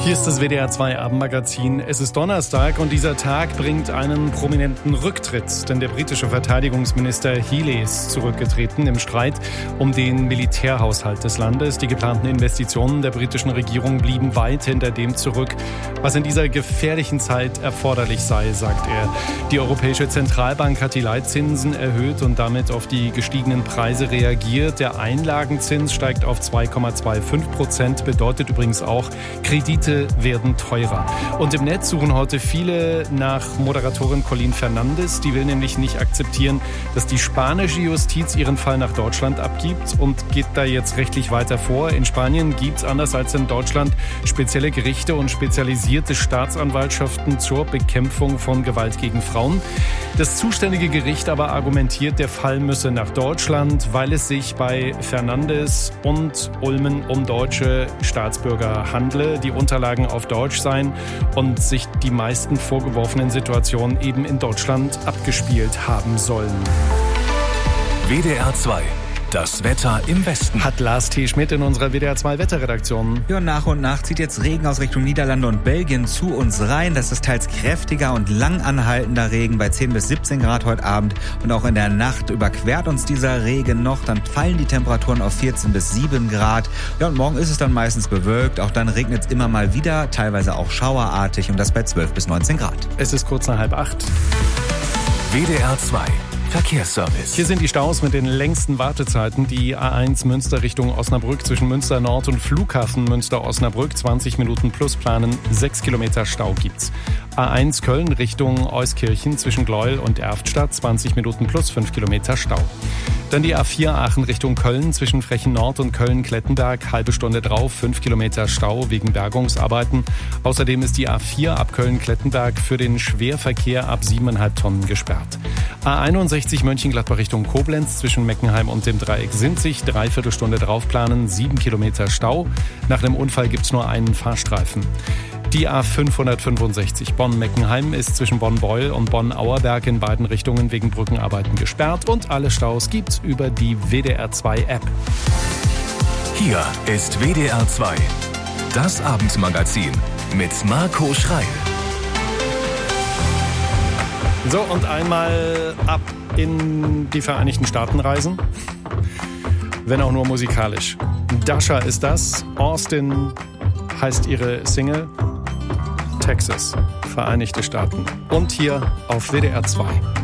Hier ist das WDR 2 Abendmagazin. Es ist Donnerstag und dieser Tag bringt einen prominenten Rücktritt. Denn der britische Verteidigungsminister Healey ist zurückgetreten im Streit um den Militärhaushalt des Landes. Die geplanten Investitionen der britischen Regierung blieben weit hinter dem zurück, was in dieser gefährlichen Zeit erforderlich sei, sagt er. Die Europäische Zentralbank hat die Leitzinsen erhöht und damit auf die gestiegenen Preise reagiert. Der Einlagenzins steigt auf 2,25%, bedeutet übrigens auch, Kredite werden teurer. Und im Netz suchen heute viele nach Moderatorin Colleen Fernandes. Die will nämlich nicht akzeptieren, dass die spanische Justiz ihren Fall nach Deutschland abgibt und geht da jetzt rechtlich weiter vor. In Spanien gibt es anders als in Deutschland spezielle Gerichte und spezialisierte Staatsanwaltschaften zur Bekämpfung von Gewalt gegen Frauen. Das zuständige Gericht aber argumentiert, der Fall müsse nach Deutschland, weil es sich bei Fernandes und Ulmen um deutsche Staatsbürger handle, die Unterlagen auf Deutsch seien und sich die meisten vorgeworfenen Situationen eben in Deutschland abgespielt haben sollen. WDR 2. Das Wetter im Westen. Hat Lars T. Schmidt in unserer WDR 2 Wetterredaktion. Ja, nach und nach zieht jetzt Regen aus Richtung Niederlande und Belgien zu uns rein. Das ist teils kräftiger und lang anhaltender Regen bei 10 bis 17 Grad heute Abend. Und auch in der Nacht überquert uns dieser Regen noch. Dann fallen die Temperaturen auf 14 bis 7 Grad. Ja, und morgen ist es dann meistens bewölkt. Auch dann regnet es immer mal wieder, teilweise auch schauerartig. Und das bei 12 bis 19 Grad. Es ist kurz nach 7:30. WDR 2. Verkehrsservice. Hier sind die Staus mit den längsten Wartezeiten. Die A1 Münster Richtung Osnabrück zwischen Münster Nord und Flughafen Münster-Osnabrück. 20 Minuten plus planen, 6 Kilometer Stau gibt's. A1 Köln Richtung Euskirchen zwischen Gleuel und Erftstadt. 20 Minuten plus 5 Kilometer Stau. Dann die A4 Aachen Richtung Köln zwischen Frechen Nord und Köln-Klettenberg. Halbe Stunde drauf, 5 Kilometer Stau wegen Bergungsarbeiten. Außerdem ist die A4 ab Köln-Klettenberg für den Schwerverkehr ab 7,5 Tonnen gesperrt. A61 Mönchengladbach Richtung Koblenz zwischen Meckenheim und dem Dreieck Sinzig. 3/4 Stunde drauf planen, 7 Kilometer Stau. Nach einem Unfall gibt's nur einen Fahrstreifen. Die A565 Bonn-Meckenheim ist zwischen Bonn-Beul und Bonn-Auerberg in beiden Richtungen wegen Brückenarbeiten gesperrt. Und alle Staus gibt's über die WDR 2 App. Hier ist WDR 2. Das Abendmagazin mit Marco Schreil. So, und einmal ab in die Vereinigten Staaten reisen. Wenn auch nur musikalisch. Dasha ist das. Austin heißt ihre Single. Texas, Vereinigte Staaten. Und hier auf WDR 2.